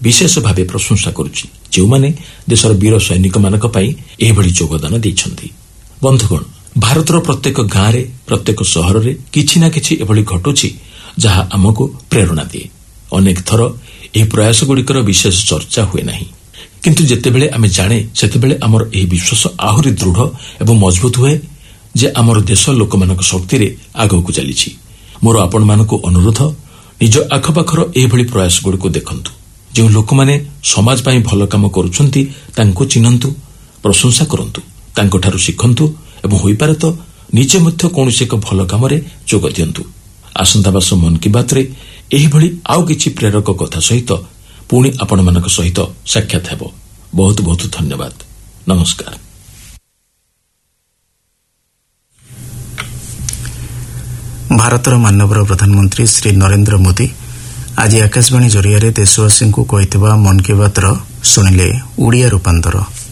विशेष भावे प्रशंसा करुछि जेउमाने देशर वीर सैनिकमानक पई एभली योगदान दैछन्ति। बंधुगण, भारतर प्रत्येक गाँव प्रत्येक सहर रे किछि ना किछि एभली घटुछि जहा आमको प्रेरणा दिए। अनेक थर एही प्रयास गुड़िकर विशेष चर्चा हुए नाही, किंतु जेतेबेले आमे जाने सेतेबेले आमर एही विश्वास आहुरी दृढ़ एवं मजबूत हुए जे आमर देश लोकमानक शक्ति रे आगकु चलीछि। मोर आपण मानकु अनुरोध, निज आखपाखर एभली प्रयास गुड़िक देखंतु। जो लोक माने समाज पाई भल काम करुछंती तांको चिन्हंतु, प्रशंसा करंतु, तांको ठारू शिखंतु एवं होई पारे तो निजे मध्य कोनोसी एक भल काम रे जोग दियंतु। आसंता वर्ष मन की बात रे एही भली आउ किछि प्रेरक कथा सहित पुणी आपण मानक सहित साक्षात हेबो। बहुत बहुत धन्यवाद। नमस्कार। भारतर माननीय प्रधानमंत्री श्री नरेंद्र मोदी आज आकाशवाणी जरिया देशवासी को कही मन की बात शुणिले ओडिया रूपांतर।